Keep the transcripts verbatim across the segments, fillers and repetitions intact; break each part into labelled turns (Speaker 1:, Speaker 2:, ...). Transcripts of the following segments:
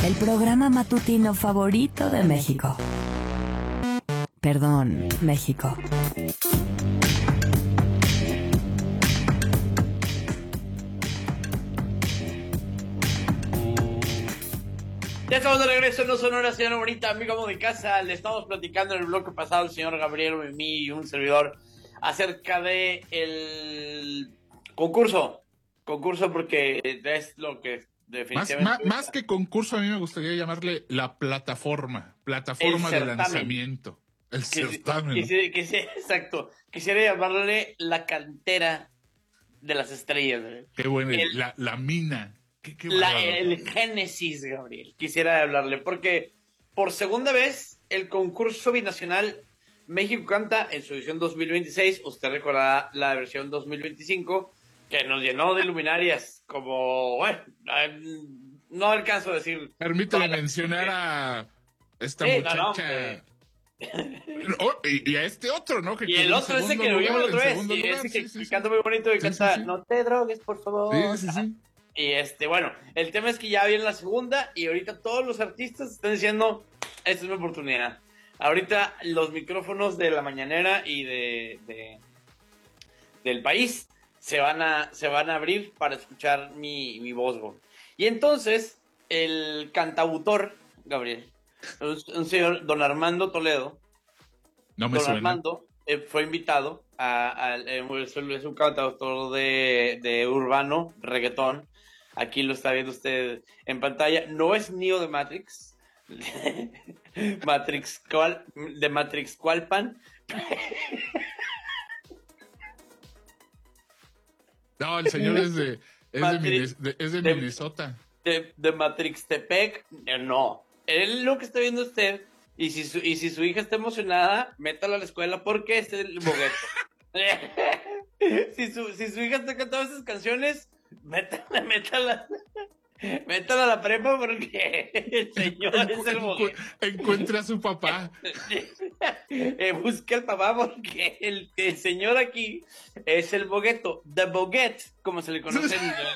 Speaker 1: El programa matutino favorito de México. Perdón, México.
Speaker 2: Ya estamos de regreso en No Sonora, señora bonita, amigo de casa. Le estamos platicando en el bloque pasado el señor Gabriel, Mimi y un servidor acerca de el concurso. Concurso porque es lo que definitivamente...
Speaker 3: Más, más, más que concurso, a mí me gustaría llamarle la plataforma. Plataforma de lanzamiento. El certamen.
Speaker 2: Quisiera, quisiera, exacto. Quisiera llamarle la cantera de las estrellas. ¿eh?
Speaker 3: Qué bueno.
Speaker 2: El,
Speaker 3: la, la mina. Qué, qué
Speaker 2: la, el génesis, Gabriel. Quisiera hablarle porque por segunda vez el concurso binacional México Canta en su edición dos mil veintiséis, usted recordará la versión dos mil veinticinco, que nos llenó de luminarias como, bueno, no alcanzo a decir.
Speaker 3: Permítame mencionar a esta sí, muchacha. No, no, oh, y, y a este otro, ¿no? Que
Speaker 2: y el otro ese que lo vimos la otra vez, y ese que, sí, que sí, canta muy bonito y sí, canta, sí, sí. No te drogues, por favor.
Speaker 3: Sí, sí, sí.
Speaker 2: Y este, bueno, el tema es que ya viene la segunda y ahorita todos los artistas están diciendo, esta es mi oportunidad. Ahorita los micrófonos de la mañanera y de, de del país se van a se van a abrir para escuchar mi, mi voz, güey. Y entonces el cantautor, Gabriel, un, un señor, don Armando Toledo,
Speaker 3: no me
Speaker 2: don
Speaker 3: suena.
Speaker 2: Armando eh, fue invitado a, a, a es un cantautor de, de urbano, reggaetón. Aquí lo está viendo usted en pantalla. No es Neo de Matrix. Matrix cual, de Matrix Cualpan.
Speaker 3: No, el señor es de, es
Speaker 2: Matrix,
Speaker 3: de, es de, de Minnesota.
Speaker 2: De, de Matrix Tepec. No. Él lo que está viendo usted. Y si su, y si su hija está emocionada, métala a la escuela porque es el bogueto. si, su, si su hija está cantando esas canciones, métala, métala. Métala a la prepa porque el señor es el bogueto.
Speaker 3: Encuentra a su papá.
Speaker 2: eh, busca al papá porque el, el señor aquí es el bogueto. The Boguet, como se le conoce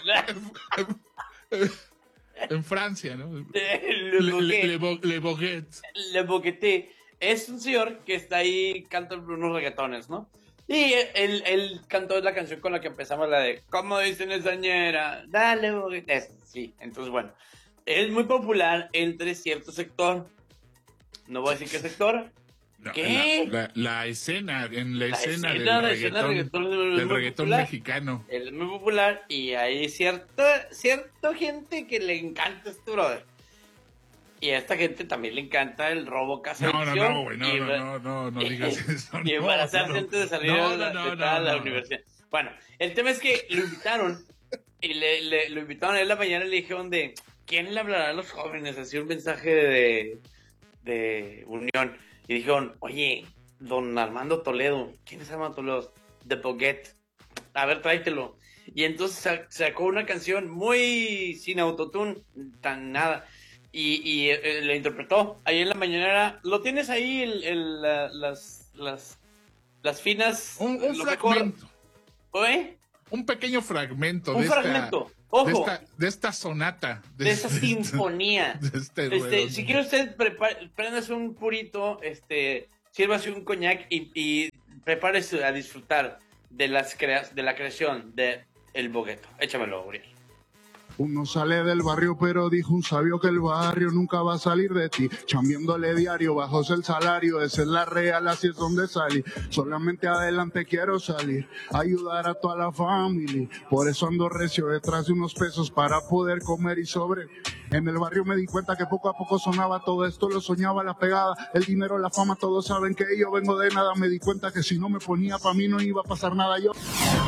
Speaker 3: en, en Francia, ¿no?
Speaker 2: Le,
Speaker 3: le, le, le, bo, le Boguet.
Speaker 2: Le Bogueté. Es un señor que está ahí, canta unos reggaetones, ¿no? Y él, él cantó la canción con la que empezamos, la de ¿cómo dicen esa ñera? Dale, boguete. Sí, entonces bueno, es muy popular entre cierto sector. No voy a decir qué sector.
Speaker 3: No,
Speaker 2: ¿Qué?
Speaker 3: La, la, la escena, en la, la escena,
Speaker 2: escena
Speaker 3: del
Speaker 2: la
Speaker 3: reggaetón,
Speaker 2: escena reggaetón
Speaker 3: del, del reggaetón mexicano.
Speaker 2: Es muy popular y hay cierta, cierta gente que le encanta este brother. Y a esta gente también le encanta el robo casa
Speaker 3: no, no, no, güey, no, no, no, no, no digas eso.
Speaker 2: Y embarazar no, gente de salir
Speaker 3: no,
Speaker 2: a la,
Speaker 3: no, no,
Speaker 2: de a la
Speaker 3: no,
Speaker 2: universidad. No. Bueno, el tema es que lo invitaron y le, le lo invitaron a él en la mañana y le dijeron de ¿quién le hablará a los jóvenes? Así un mensaje de, de unión. Y dijeron, oye, don Armando Toledo, ¿quién es Armando Toledo? The Boguet. A ver, tráetelo. Y entonces sacó una canción muy sin autotune, tan nada. Y, y eh, le interpretó ahí en la mañanera. ¿Lo tienes ahí, el, el, la, las, las, las finas?
Speaker 3: Un, un fragmento.
Speaker 2: ¿Oye?
Speaker 3: Un pequeño fragmento.
Speaker 2: Un
Speaker 3: de
Speaker 2: fragmento.
Speaker 3: Esta,
Speaker 2: Ojo.
Speaker 3: De esta, de esta sonata.
Speaker 2: De, de esta este, sinfonía.
Speaker 3: De este
Speaker 2: este, si quiere usted, préndase un purito, este, sírvase un coñac y, y prepárese a disfrutar de, las crea- de la creación de El Bogueto. Échamelo, Uriel.
Speaker 4: Uno sale del barrio, pero dijo un sabio que el barrio nunca va a salir de ti. Chambiándole diario, bajos el salario, esa es la real, así es donde salí. Solamente adelante quiero salir, ayudar a toda la familia. Por eso ando recio detrás de unos pesos para poder comer y sobre. En el barrio me di cuenta que poco a poco sonaba todo esto, lo soñaba la pegada, el dinero, la fama, todos saben que yo vengo de nada. Me di cuenta que si no me ponía pa' mí no iba a pasar nada yo.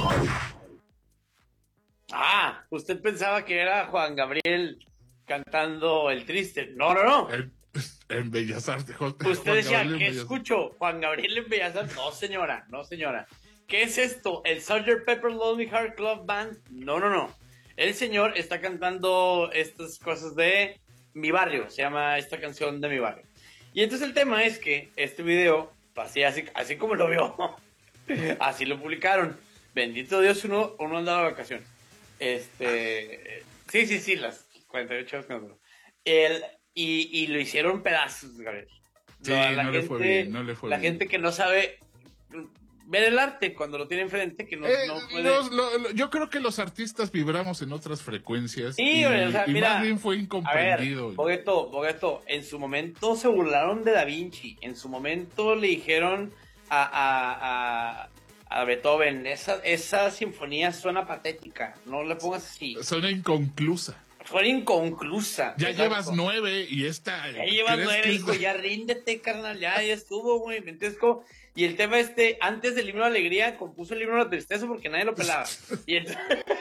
Speaker 2: Ah, usted pensaba que era Juan Gabriel cantando El Triste. No, no, no.
Speaker 3: En, en Bellas Artes. Juan,
Speaker 2: usted
Speaker 3: Juan
Speaker 2: decía,
Speaker 3: Gabriel
Speaker 2: ¿qué escucho? Juan Gabriel en Bellas Artes. No, señora, no, señora. ¿Qué es esto? ¿El sergeant Pepper Lonely Heart Club Band? No, no, no. El señor está cantando estas cosas de Mi Barrio. Se llama esta canción de Mi Barrio. Y entonces el tema es que este video, así, así, así como lo vio, así lo publicaron. Bendito Dios, uno, uno andaba de vacaciones. Este, sí, sí, sí, las cuarenta y ocho horas que no. El, y, y lo hicieron pedazos, Gabriel.
Speaker 3: Sí,
Speaker 2: la, la
Speaker 3: no
Speaker 2: gente,
Speaker 3: le fue bien, no le fue
Speaker 2: La
Speaker 3: bien.
Speaker 2: gente que no sabe ver el arte cuando lo tiene enfrente, que no,
Speaker 3: Eh,
Speaker 2: no puede...
Speaker 3: los- lo- lo- yo creo que los artistas vibramos en otras frecuencias.
Speaker 2: Sí,
Speaker 3: y,
Speaker 2: güey, o sea,
Speaker 3: y
Speaker 2: mira,
Speaker 3: más bien fue
Speaker 2: a ver,
Speaker 3: incomprendido.
Speaker 2: Bogueto, Bogueto, en su momento se burlaron de Da Vinci, en su momento le dijeron a, a, a, a Beethoven, esa, esa sinfonía suena patética, no le pongas así,
Speaker 3: Suena inconclusa.
Speaker 2: suena inconclusa.
Speaker 3: Ya
Speaker 2: exacto.
Speaker 3: llevas nueve y esta.
Speaker 2: Ya llevas
Speaker 3: ¿crees
Speaker 2: nueve,
Speaker 3: que
Speaker 2: hijo,
Speaker 3: es-
Speaker 2: ya ríndete, carnal, ya, ya estuvo, güey, ¿me entiendes? Como- Y el tema este, antes del himno de la alegría, compuso el himno de la tristeza porque nadie lo pelaba. Y entonces,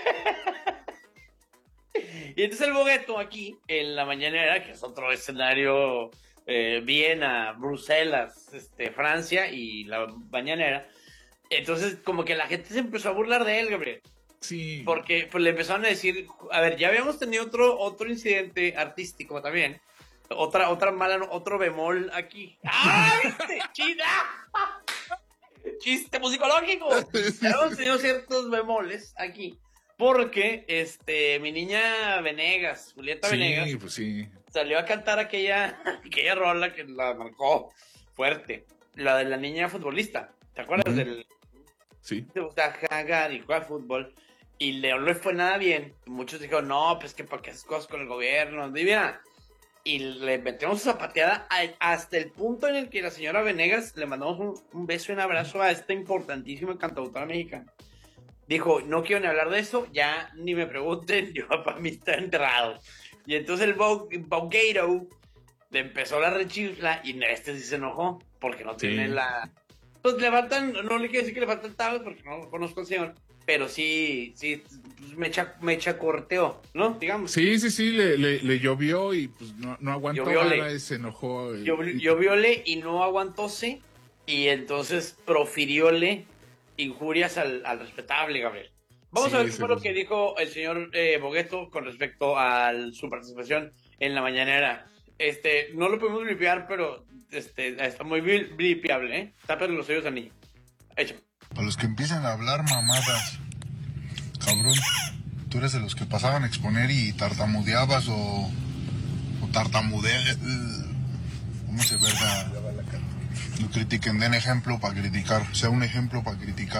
Speaker 2: y entonces el Bogueto aquí, en la mañanera, que es otro escenario, eh, Viena, Bruselas, este, Francia y la mañanera, entonces como que la gente se empezó a burlar de él, Gabriel.
Speaker 3: Sí.
Speaker 2: Porque pues, le empezaron a decir, a ver, ya habíamos tenido otro, otro incidente artístico también. Otra, otra mala, otro bemol aquí. ¡Ah, viste! ¡Chida! ¡Chiste musicológico! Ya hemos tenido ciertos bemoles aquí. Porque, este, mi niña Venegas, Julieta
Speaker 3: Sí,
Speaker 2: Venegas,
Speaker 3: pues sí.
Speaker 2: salió a cantar aquella, aquella rola que la marcó fuerte. La de la niña futbolista. ¿Te acuerdas
Speaker 3: Ujú.
Speaker 2: del,
Speaker 3: Sí.
Speaker 2: te gusta jugar y jugar fútbol? Y León no le fue nada bien. Y muchos dijeron, no, pues que para qué haces cosas con el gobierno. Y mira, y le metemos esa pateada a- hasta el punto en el que la señora Venegas le mandamos un, un beso y un abrazo a esta importantísima cantautora mexicana. Dijo, no quiero ni hablar de eso, ya ni me pregunten, yo para mí está enterrado. Y entonces el Bo- Bogueto le empezó la rechifla y este sí se enojó porque no
Speaker 3: Sí.
Speaker 2: tiene la... Pues le faltan, no le quiero decir que le faltan tablas porque no conozco al señor, pero sí, sí, pues me, cha, me chacorteó, ¿no? Digamos.
Speaker 3: Sí, sí, sí, le, le, le llovió y pues no, no aguantó
Speaker 2: Llovióle.
Speaker 3: vara y se enojó. y-
Speaker 2: Yo,
Speaker 3: y-
Speaker 2: yo violé y no aguantóse y entonces profirióle injurias al, al respetable, Gabriel. Vamos
Speaker 3: Sí,
Speaker 2: a ver qué
Speaker 3: sí,
Speaker 2: fue lo
Speaker 3: sí.
Speaker 2: que dijo el señor eh, Bogueto con respecto a su participación en la mañanera. Este, no lo podemos blipear, pero este, está muy bli- blipeable, ¿eh? Tápale los oídos al niño. Hecho.
Speaker 5: A los que empiezan a hablar mamadas, cabrón, tú eres de los que pasaban a exponer y tartamudeabas o, o tartamudeas, ¿cómo se verga? No critiquen, den ejemplo para criticar, sea un ejemplo para criticar.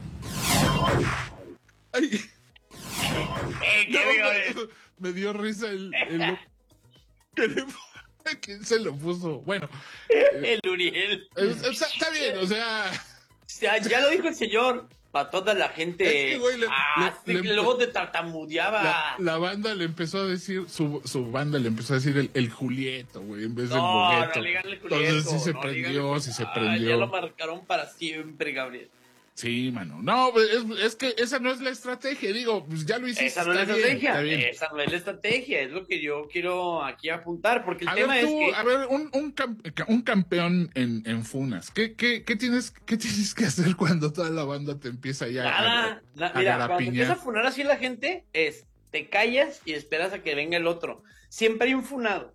Speaker 3: Ay,
Speaker 2: Eh,
Speaker 3: no,
Speaker 2: ¿qué digo?
Speaker 3: me, me dio risa el... el- que le- ¿Quién se lo puso? Bueno,
Speaker 2: El Uriel.
Speaker 3: es- es- está bien, o sea...
Speaker 2: Ya, ya lo dijo el señor. Para toda la gente.
Speaker 3: Es que, güey, le-
Speaker 2: ah,
Speaker 3: le-
Speaker 2: sí,
Speaker 3: le-
Speaker 2: luego te tartamudeaba.
Speaker 3: La, la banda le empezó a decir, su, su banda le empezó a decir el, el Julieto, güey, en vez del
Speaker 2: No,
Speaker 3: Bogueto.
Speaker 2: no le digan el Julieto.
Speaker 3: Entonces sí se
Speaker 2: no,
Speaker 3: prendió,
Speaker 2: díganle-
Speaker 3: sí se
Speaker 2: Ah,
Speaker 3: prendió.
Speaker 2: ya lo marcaron para siempre, Gabriel.
Speaker 3: Sí, mano. No, pues, es, es que esa no es la estrategia, digo, pues ya lo hiciste.
Speaker 2: Esa no es la
Speaker 3: está bien,
Speaker 2: estrategia.
Speaker 3: está bien.
Speaker 2: Esa no es la estrategia. Es lo que yo quiero aquí apuntar. Porque el
Speaker 3: A
Speaker 2: tema
Speaker 3: ver,
Speaker 2: es
Speaker 3: tú,
Speaker 2: que.
Speaker 3: a ver, un, un, cam- un campeón en, en Funas, ¿qué, qué, qué, tienes, ¿qué tienes que hacer cuando toda la banda te empieza ya
Speaker 2: Nada.
Speaker 3: a,
Speaker 2: na-
Speaker 3: a
Speaker 2: mira, cuando
Speaker 3: garapiñar?
Speaker 2: empieza a funar así la gente, es te callas y esperas a que venga el otro. Siempre hay un funado.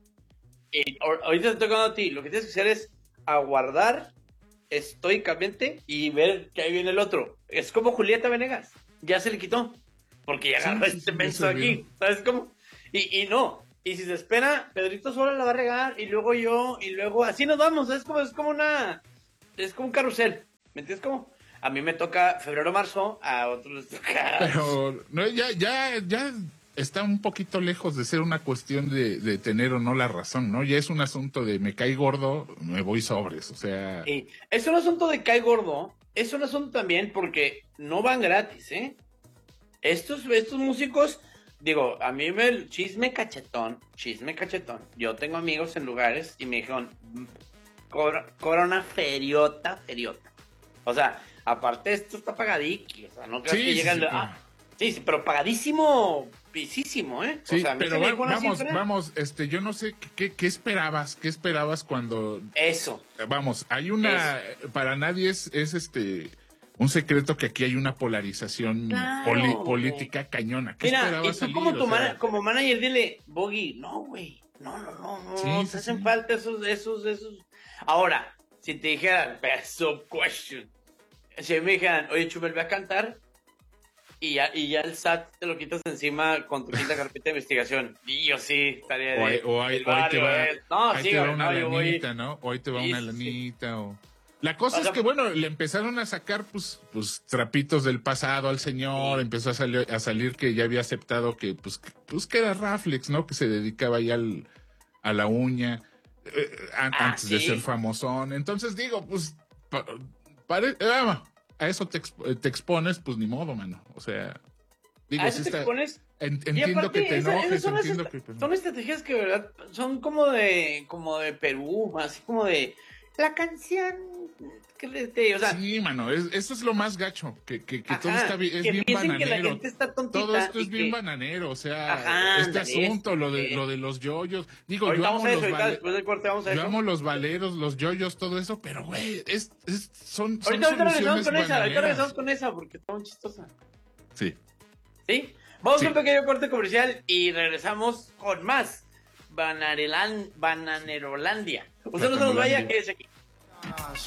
Speaker 2: Y ahor- ahorita te estoy tocando a ti. Lo que tienes que hacer es aguardar estoicamente y ver que ahí viene el otro. Es como Julieta Venegas. Ya se le quitó. Porque ya
Speaker 3: Sí,
Speaker 2: agarró
Speaker 3: sí,
Speaker 2: este
Speaker 3: sí,
Speaker 2: menso
Speaker 3: ya se
Speaker 2: aquí.
Speaker 3: vio.
Speaker 2: ¿Sabes cómo? Y, y no. Y si se espera, Pedrito solo la va a regar. Y luego yo. Y luego así nos vamos. Es como, es como una. Es como un carrusel. ¿Me entiendes cómo? A mí me toca febrero, marzo. A otros les toca.
Speaker 3: Pero no, ya, ya, ya está un poquito lejos de ser una cuestión de, de tener o no la razón, ¿no? Ya es un asunto de me cae gordo, me voy sobres, o sea...
Speaker 2: Y es un asunto de cae gordo. Es un asunto también porque no van gratis, ¿eh? Estos, estos músicos, digo, a mí me chisme cachetón, chisme cachetón. Yo tengo amigos en lugares y me dijeron, "Mm, cobra, cobra una feriota, feriota. O sea, aparte esto está pagadísimo, o sea, no creas
Speaker 3: Sí,
Speaker 2: que
Speaker 3: sí,
Speaker 2: llegan...
Speaker 3: sí,
Speaker 2: ah, sí, sí, pero pagadísimo, pisísimo, ¿eh?
Speaker 3: Sí,
Speaker 2: o sea, a mí
Speaker 3: pero
Speaker 2: se me
Speaker 3: va-
Speaker 2: dijo una
Speaker 3: vamos,
Speaker 2: cifra.
Speaker 3: vamos, este, yo no sé qué, qué, qué esperabas, qué esperabas cuando,
Speaker 2: Eso.
Speaker 3: vamos, hay una, para nadie es, es este, un secreto que aquí hay una polarización
Speaker 2: Claro,
Speaker 3: poli-
Speaker 2: güey.
Speaker 3: política cañona. ¿Qué
Speaker 2: Mira, y
Speaker 3: esperabas
Speaker 2: tú
Speaker 3: salir?
Speaker 2: como,
Speaker 3: O
Speaker 2: tu
Speaker 3: sea,
Speaker 2: mana- como manager dile, Boggy, no, güey, no, no, no, no,
Speaker 3: Sí,
Speaker 2: no,
Speaker 3: sí,
Speaker 2: te hacen
Speaker 3: sí.
Speaker 2: falta esos, esos, esos. Ahora, si te dijeran, best of question, si me dijeran, oye, Chumel, ve a cantar, y ya, y ya el S A T te lo quitas encima con tu quinta carpeta de investigación. Y yo sí, estaría
Speaker 3: O, ahí-
Speaker 2: de...
Speaker 3: o ahí,
Speaker 2: el
Speaker 3: o ahí te
Speaker 2: barrio,
Speaker 3: va,
Speaker 2: eh. No,
Speaker 3: ahí
Speaker 2: sí,
Speaker 3: te va
Speaker 2: güey,
Speaker 3: una
Speaker 2: no, yo voy...
Speaker 3: lanita, ¿no? O ahí te va
Speaker 2: Sí,
Speaker 3: una
Speaker 2: sí, sí.
Speaker 3: lanita, o... La cosa
Speaker 2: O
Speaker 3: es
Speaker 2: sea,
Speaker 3: que, bueno, le empezaron a sacar, pues, pues trapitos del pasado al señor,
Speaker 2: Sí.
Speaker 3: empezó a salir, a salir que ya había aceptado que, pues, que- pues, que era Raflex, ¿no? Que se dedicaba ya al, a la uña, eh, an-
Speaker 2: Ah,
Speaker 3: antes de
Speaker 2: sí.
Speaker 3: ser famosón. Entonces, digo, pues, pa- pare- ah, a eso te, exp- te expones, pues, ni modo, mano. O sea, digo,
Speaker 2: A
Speaker 3: sí
Speaker 2: eso te
Speaker 3: está-
Speaker 2: expones.
Speaker 3: en-
Speaker 2: Y
Speaker 3: entiendo
Speaker 2: aparte,
Speaker 3: que te
Speaker 2: esa- esas
Speaker 3: enojes,
Speaker 2: son, las
Speaker 3: entiendo
Speaker 2: est-
Speaker 3: que... pues,
Speaker 2: son estrategias que, de verdad, son como de, como de Perú, así como de la canción que les de, o sea,
Speaker 3: Sí, mano, es- eso es lo más gacho, que, que, que todo
Speaker 2: ajá,
Speaker 3: está bien, es
Speaker 2: que
Speaker 3: bien
Speaker 2: piensen que la
Speaker 3: bananero.
Speaker 2: gente está tontita.
Speaker 3: Todo esto es
Speaker 2: y
Speaker 3: bien
Speaker 2: que-
Speaker 3: bananero, o sea,
Speaker 2: Ajá,
Speaker 3: este
Speaker 2: ándale,
Speaker 3: asunto, lo de,
Speaker 2: sí.
Speaker 3: lo de los yoyos. Digo,
Speaker 2: Ahorita
Speaker 3: yo amo
Speaker 2: vamos a eso,
Speaker 3: los,
Speaker 2: ahorita
Speaker 3: vale-
Speaker 2: después del corte vamos a
Speaker 3: yo
Speaker 2: eso.
Speaker 3: amo los valeros, los yoyos, todo eso, pero güey, es, es, son, son
Speaker 2: Ahorita, ahorita regresamos
Speaker 3: soluciones
Speaker 2: con esa, ahorita
Speaker 3: bananeras.
Speaker 2: regresamos con esa porque está muy chistosa.
Speaker 3: Sí.
Speaker 2: ¿Sí? Vamos
Speaker 3: Sí.
Speaker 2: a un pequeño corte comercial y regresamos con más Bananerolandia. Usted no se nos vaya,
Speaker 3: Bananerolandia.
Speaker 2: quédese aquí.